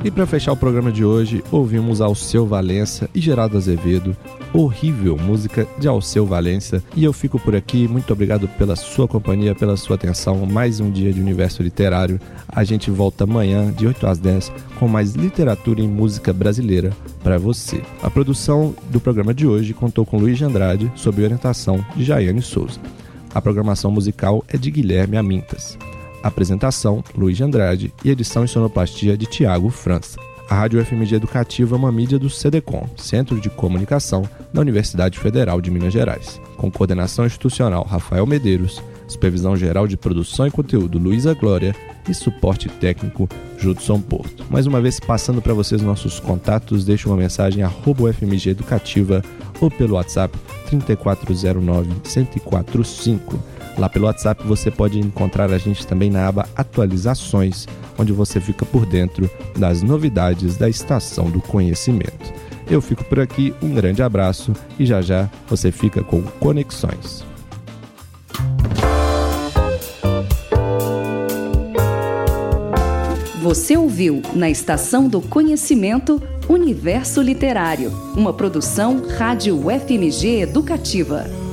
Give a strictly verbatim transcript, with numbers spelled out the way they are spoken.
E para fechar o programa de hoje, ouvimos Alceu Valença e Geraldo Azevedo, Horrível, música de Alceu Valença. E eu fico por aqui, muito obrigado pela sua companhia, pela sua atenção. Mais um dia de Universo Literário. A gente volta amanhã, de oito às dez, com mais literatura e música brasileira para você. A produção do programa de hoje contou com Luiz de Andrade, sob orientação de Jaiane Souza. A programação musical é de Guilherme Amintas. Apresentação, Luiz de Andrade, e edição e sonoplastia de Tiago França. A Rádio F M G Educativa é uma mídia do CEDECOM, Centro de Comunicação da Universidade Federal de Minas Gerais. Com coordenação institucional Rafael Medeiros, supervisão geral de produção e conteúdo Luísa Glória e suporte técnico Judson Porto. Mais uma vez, passando para vocês nossos contatos, deixe uma mensagem arroba F M G Educativa ou pelo WhatsApp três quatro zero nove, um zero quatro cinco. Lá pelo WhatsApp você pode encontrar a gente também na aba Atualizações, onde você fica por dentro das novidades da Estação do Conhecimento. Eu fico por aqui, um grande abraço e já já você fica com Conexões. Você ouviu na Estação do Conhecimento Universo Literário, uma produção Rádio F M G Educativa.